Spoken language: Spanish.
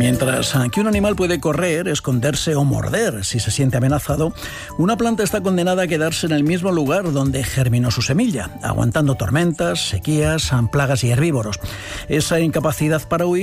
Mientras que un animal puede correr, esconderse o morder si se siente amenazado, una planta está condenada a quedarse en el mismo lugar donde germinó su semilla, aguantando tormentas, sequías, plagas y herbívoros. Esa incapacidad para huir